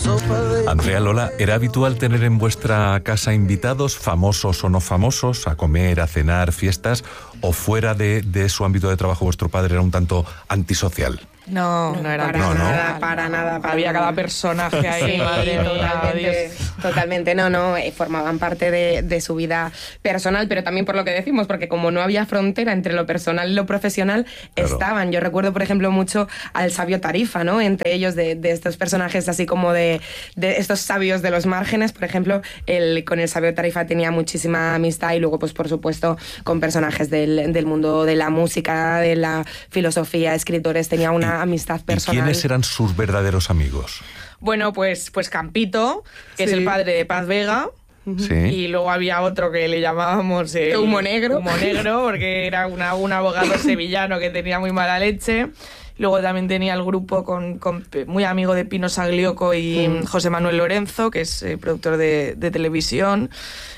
Andrea, Lola, ¿era habitual tener en vuestra casa invitados, famosos o no famosos, a comer, a cenar, fiestas, o fuera de su ámbito de trabajo vuestro padre era un tanto antisocial? No era para nada. Había cada personaje ahí, sí, madre mía, totalmente, formaban parte de su vida personal, pero también por lo que decimos, porque como no había frontera entre lo personal y lo profesional, claro, estaban. Yo recuerdo, por ejemplo, mucho al sabio Tarifa, ¿no? Entre ellos de estos personajes así como de estos sabios de los márgenes, por ejemplo, con el sabio Tarifa tenía muchísima amistad, y luego, pues por supuesto, con personajes del mundo de la música, de la filosofía, escritores, tenía una amistad personal. ¿Y quiénes eran sus verdaderos amigos? Bueno, pues Campito, que es el padre de Paz Vega. Sí. Y luego había otro que le llamábamos Humo Negro, porque era un abogado sevillano que tenía muy mala leche. Luego también tenía el grupo con muy amigo de Pino Saglioco y José Manuel Lorenzo, que es productor de televisión.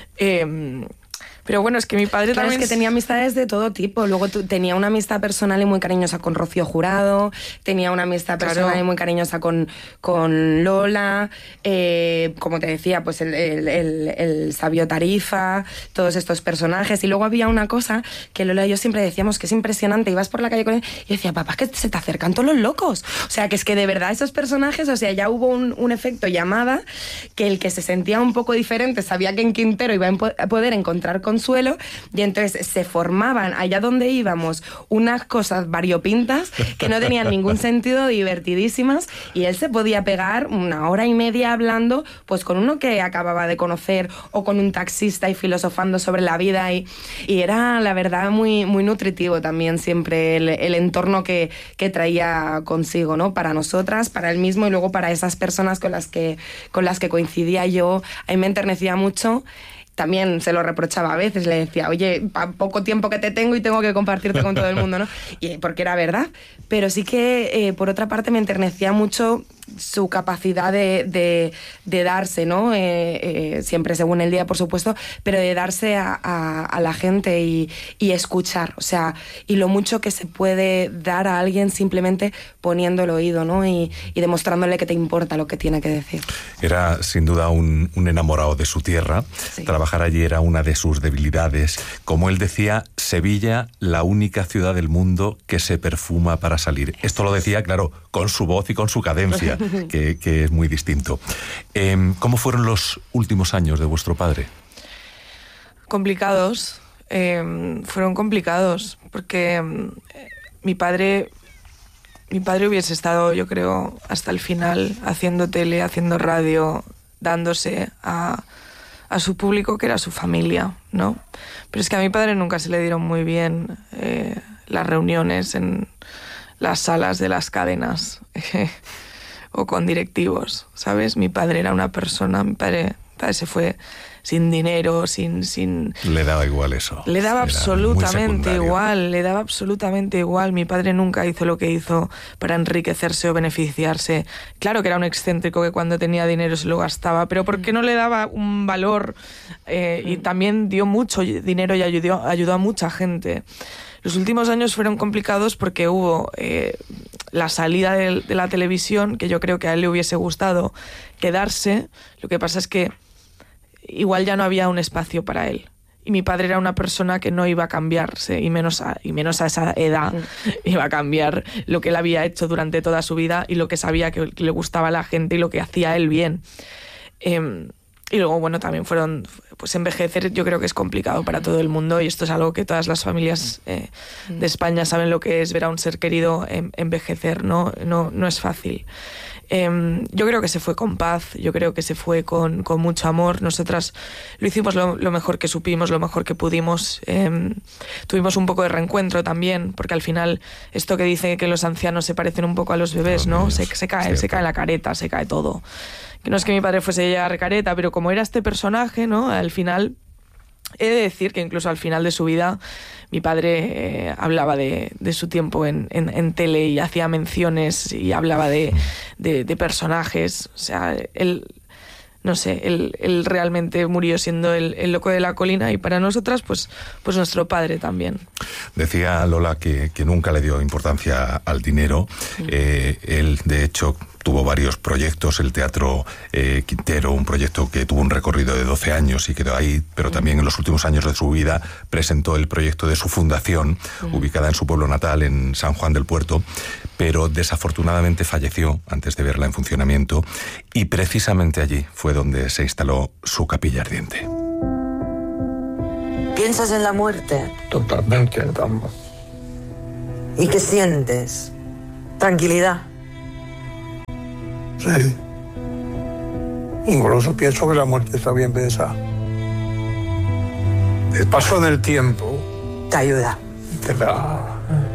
Pero bueno, es que mi padre también... es que tenía amistades de todo tipo. Luego tenía una amistad personal y muy cariñosa con Rocío Jurado, tenía una amistad personal y muy cariñosa con Lola, como te decía, pues el sabio Tarifa, todos estos personajes. Y luego había una cosa que Lola y yo siempre decíamos que es impresionante. Ibas por la calle con él y decía, papá, es que se te acercan todos los locos. O sea, que es que de verdad esos personajes, o sea, ya hubo un efecto llamada, que el que se sentía un poco diferente sabía que en Quintero iba a poder encontrar consuelo, y entonces se formaban allá donde íbamos unas cosas variopintas que no tenían ningún sentido, divertidísimas, y él se podía pegar 1 hora y media hablando pues con uno que acababa de conocer o con un taxista y filosofando sobre la vida, y era la verdad muy, muy nutritivo también siempre el entorno que traía consigo, ¿no? Para nosotras, para él mismo y luego para esas personas con las que coincidía yo. A mí me enternecía mucho. También se lo reprochaba a veces, le decía, oye, poco tiempo que te tengo y tengo que compartirte con todo el mundo, ¿no? Y porque era verdad. Pero sí que, por otra parte, me enternecía mucho su capacidad de darse, ¿no? Siempre según el día, por supuesto, pero de darse a la gente y escuchar, o sea, y lo mucho que se puede dar a alguien simplemente poniendo el oído, ¿no? Y demostrándole que te importa lo que tiene que decir. Era sin duda un enamorado de su tierra. Sí. Trabajar allí era una de sus debilidades. Como él decía, Sevilla, la única ciudad del mundo que se perfuma para salir. Esto lo decía, claro, con su voz y con su cadencia, que es muy distinto. ¿Cómo fueron los últimos años de vuestro padre? Complicados. Fueron complicados, porque mi padre hubiese estado, yo creo, hasta el final, haciendo tele, haciendo radio, dándose a su público, que era su familia, ¿no? Pero es que a mi padre nunca se le dieron muy bien las reuniones en las salas de las cadenas o con directivos, ¿sabes? Mi padre era una persona, mi padre se fue sin dinero, sin... Le daba igual eso. Le daba absolutamente igual. Mi padre nunca hizo lo que hizo para enriquecerse o beneficiarse. Claro que era un excéntrico que cuando tenía dinero se lo gastaba, pero porque no le daba un valor, y también dio mucho dinero y ayudó a mucha gente. Los últimos años fueron complicados porque hubo la salida de la televisión, que yo creo que a él le hubiese gustado quedarse. Lo que pasa es que igual ya no había un espacio para él. Y mi padre era una persona que no iba a cambiarse, y menos a esa edad iba a cambiar lo que él había hecho durante toda su vida y lo que sabía que le gustaba a la gente y lo que hacía él bien. Y luego, bueno, también pues envejecer yo creo que es complicado para todo el mundo, y esto es algo que todas las familias de España saben lo que es ver a un ser querido envejecer, no es fácil. Yo creo que se fue con paz, yo creo que se fue con mucho amor. Nosotras lo hicimos lo mejor que supimos, lo mejor que pudimos. Tuvimos un poco de reencuentro también, porque al final esto que dice que los ancianos se parecen un poco a los bebés, ¿no? Se cae la careta, se cae todo. Que no es que mi padre fuese ya recareta, pero como era este personaje, ¿no? Al final, he de decir que incluso al final de su vida, mi padre hablaba de su tiempo en tele y hacía menciones y hablaba de personajes. O sea, él realmente murió siendo el loco de la colina, y para nosotras, pues nuestro padre también. Decía Lola que nunca le dio importancia al dinero. Él, de hecho, tuvo varios proyectos, el Teatro Quintero, un proyecto que tuvo un recorrido de 12 años y quedó ahí, pero también en los últimos años de su vida presentó el proyecto de su fundación, ubicada en su pueblo natal, en San Juan del Puerto, pero desafortunadamente falleció antes de verla en funcionamiento, y precisamente allí fue donde se instaló su capilla ardiente. ¿Piensas en la muerte? Totalmente, Dama. ¿Y qué sientes? Tranquilidad. Sí. Incluso pienso que la muerte está bien pensada. El paso del tiempo te ayuda. Te da...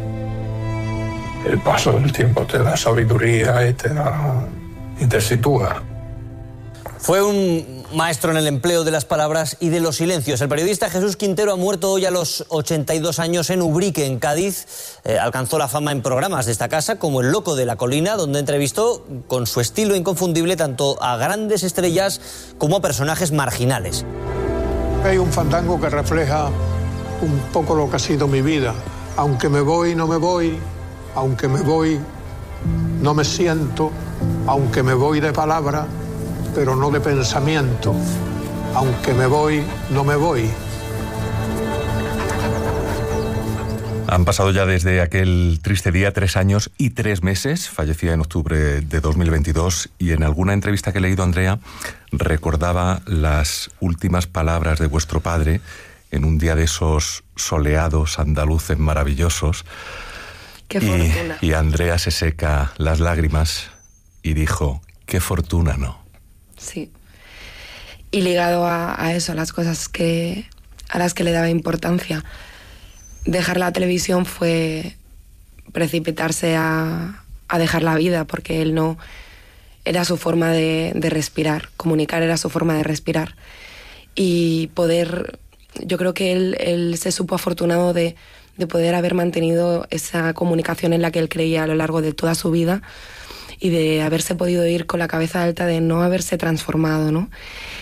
El paso del tiempo te da sabiduría y te sitúa. Fue un maestro en el empleo de las palabras y de los silencios. El periodista Jesús Quintero ha muerto hoy a los 82 años en Ubrique, en Cádiz. Alcanzó la fama en programas de esta casa como El Loco de la Colina, donde entrevistó con su estilo inconfundible tanto a grandes estrellas como a personajes marginales. Hay un fandango que refleja un poco lo que ha sido mi vida. Aunque me voy, no me voy. Aunque me voy, no me siento. Aunque me voy de palabra, pero no de pensamiento. Aunque me voy, no me voy. Han pasado ya desde aquel triste día 3 años y 3 meses. Fallecía en octubre de 2022 y en alguna entrevista que he leído, Andrea, recordaba las últimas palabras de vuestro padre en un día de esos soleados andaluces maravillosos. Qué fortuna. Y Andrea se seca las lágrimas y dijo, qué fortuna, ¿no? Sí. Y ligado a eso, a las cosas a las que le daba importancia. Dejar la televisión fue precipitarse a dejar la vida, porque él no... Era su forma de respirar. Comunicar era su forma de respirar. Y poder... Yo creo que él se supo afortunado de poder haber mantenido esa comunicación en la que él creía a lo largo de toda su vida, y de haberse podido ir con la cabeza alta, de no haberse transformado, ¿no?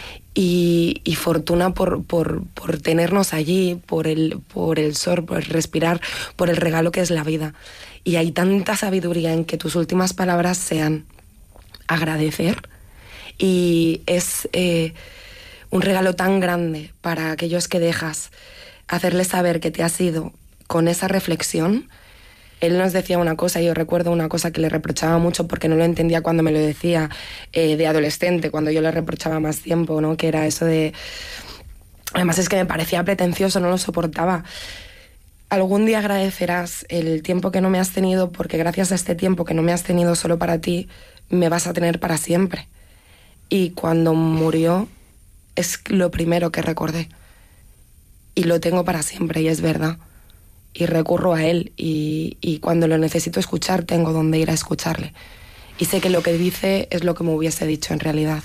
Y fortuna por tenernos allí, por el sol, por el respirar, por el regalo que es la vida. Y hay tanta sabiduría en que tus últimas palabras sean agradecer, y es un regalo tan grande para aquellos que dejas, hacerles saber que te has ido con esa reflexión. Él nos decía una cosa, y yo recuerdo una cosa que le reprochaba mucho porque no lo entendía cuando me lo decía de adolescente, cuando yo le reprochaba más tiempo, ¿no? Que era eso de... Además es que me parecía pretencioso, no lo soportaba. Algún día agradecerás el tiempo que no me has tenido, porque gracias a este tiempo que no me has tenido solo para ti, me vas a tener para siempre. Y cuando murió es lo primero que recordé. Y lo tengo para siempre, y es verdad. Y recurro a él, y cuando lo necesito escuchar tengo donde ir a escucharle. Y sé que lo que dice es lo que me hubiese dicho en realidad.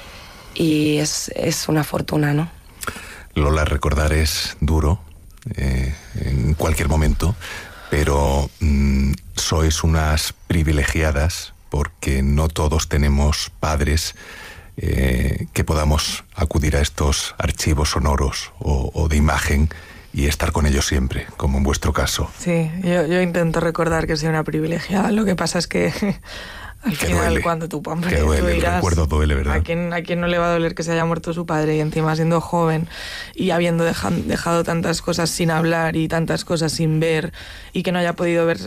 Y es una fortuna, ¿no? Lola, recordar es duro en cualquier momento, pero sois unas privilegiadas porque no todos tenemos padres que podamos acudir a estos archivos sonoros o de imagen y estar con ellos siempre, como en vuestro caso. Sí, yo intento recordar que soy una privilegiada. Lo que pasa es que al final, duele, cuando tú duele, irás, el recuerdo duele, ¿verdad? ¿A quién no le va a doler que se haya muerto su padre, y encima siendo joven y habiendo dejado tantas cosas sin hablar y tantas cosas sin ver, y que no haya podido ver...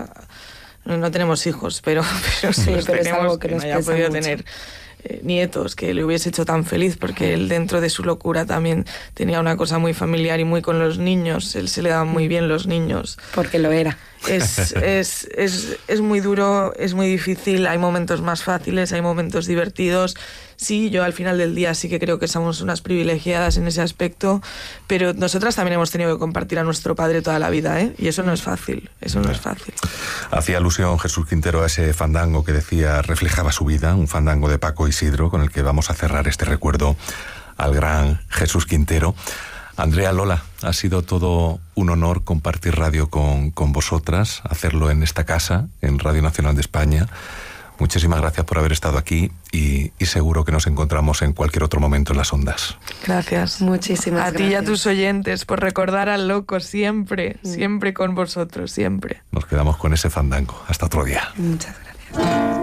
No tenemos hijos, pero sí, pero es algo que no haya podido tener nietos, que le hubiese hecho tan feliz, porque él, dentro de su locura, también tenía una cosa muy familiar y muy con los niños. Él se le daban muy bien los niños. Porque lo era. Es muy duro, es muy difícil. Hay momentos más fáciles, hay momentos divertidos. Sí, yo al final del día sí que creo que somos unas privilegiadas en ese aspecto, pero nosotras también hemos tenido que compartir a nuestro padre toda la vida, ¿eh? Y eso no es fácil, eso no es fácil. Hacía alusión Jesús Quintero a ese fandango que decía reflejaba su vida, un fandango de Paco Isidro, con el que vamos a cerrar este recuerdo al gran Jesús Quintero. Andrea, Lola, ha sido todo un honor compartir radio con vosotras, hacerlo en esta casa, en Radio Nacional de España. Muchísimas gracias por haber estado aquí, y seguro que nos encontramos en cualquier otro momento en las ondas. Gracias. Muchísimas gracias. A ti y a tus oyentes por recordar al Loco siempre, siempre con vosotros, siempre. Nos quedamos con ese fandango. Hasta otro día. Muchas gracias.